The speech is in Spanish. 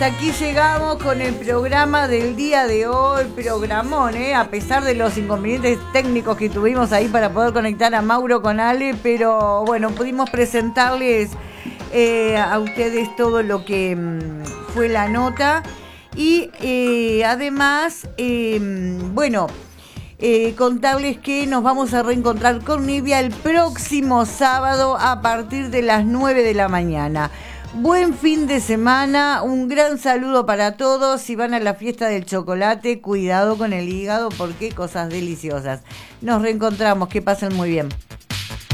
Hasta aquí llegamos con el programa del día de hoy, programón, a pesar de los inconvenientes técnicos que tuvimos ahí para poder conectar a Mauro con Ale, pero bueno, pudimos presentarles a ustedes todo lo que fue la nota y además, contarles que nos vamos a reencontrar con Nivia el próximo sábado a partir de las 9 de la mañana. Buen fin de semana, un gran saludo para todos. Si van a la fiesta del chocolate, cuidado con el hígado porque cosas deliciosas. Nos reencontramos, que pasen muy bien.